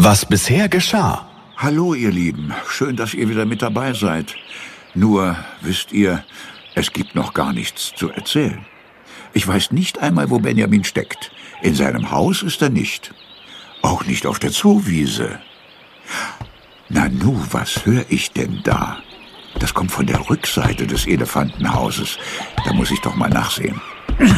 was bisher geschah. Hallo, ihr Lieben. Schön, dass ihr wieder mit dabei seid. Nur, wisst ihr, es gibt noch gar nichts zu erzählen. Ich weiß nicht einmal, wo Benjamin steckt. In seinem Haus ist er nicht. Auch nicht auf der Zoowiese. Nanu, was höre ich denn da? Das kommt von der Rückseite des Elefantenhauses. Da muss ich doch mal nachsehen.